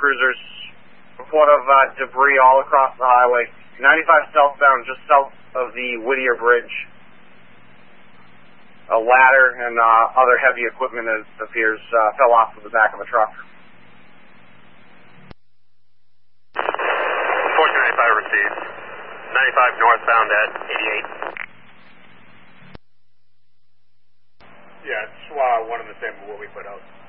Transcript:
cruisers. Report of debris all across the highway. 95 southbound, just south of the Whittier Bridge. A ladder and other heavy equipment, it appears, fell off of the back of a truck. 1495 received. 95 northbound at 88. Yeah, it's one and the same with what we put out.